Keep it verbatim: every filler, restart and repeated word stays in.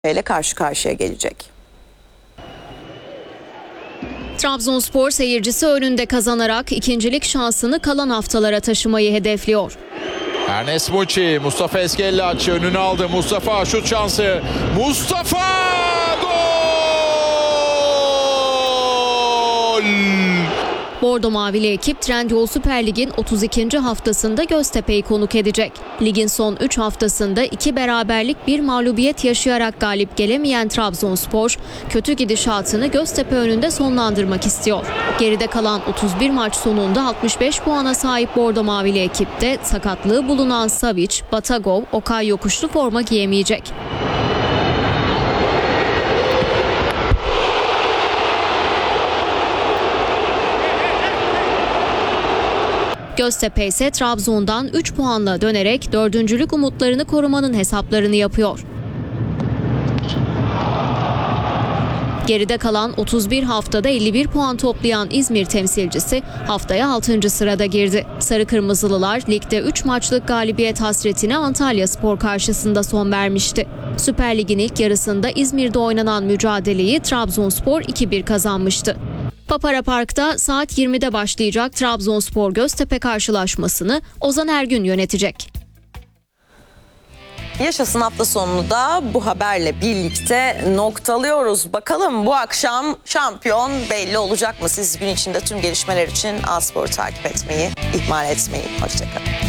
ile karşı karşıya gelecek. Trabzonspor seyircisi önünde kazanarak ikincilik şansını kalan haftalara taşımayı hedefliyor. Ernest Muçi, Mustafa Eskellaç'ı önüne aldı. Mustafa şut şansı. Mustafa gol! Bordo Mavili ekip Trendyol Süper Lig'in otuz ikinci haftasında Göztepe'yi konuk edecek. Ligin son üç haftasında iki beraberlik bir mağlubiyet yaşayarak galip gelemeyen Trabzonspor, kötü gidişatını Göztepe önünde sonlandırmak istiyor. Geride kalan otuz bir maç sonunda altmış beş puana sahip Bordo Mavili ekipte sakatlığı bulunan Savic, Batagov, Okay yokuşlu forma giyemeyecek. Göztepe ise Trabzon'dan üç puanla dönerek dördüncülük umutlarını korumanın hesaplarını yapıyor. Geride kalan otuz bir haftada elli bir puan toplayan İzmir temsilcisi haftaya altıncı sırada girdi. Sarı Kırmızılılar ligde üç maçlık galibiyet hasretine Antalyaspor karşısında son vermişti. Süper Lig'in ilk yarısında İzmir'de oynanan mücadeleyi Trabzonspor iki bir kazanmıştı. Papara Park'ta saat yirmide başlayacak Trabzonspor Göztepe karşılaşmasını Ozan Ergün yönetecek. Yaşasın hafta sonunu da bu haberle birlikte noktalıyoruz. Bakalım bu akşam şampiyon belli olacak mı? Siz gün içinde tüm gelişmeler için A Spor'u takip etmeyi ihmal etmeyin. Hoşçakalın.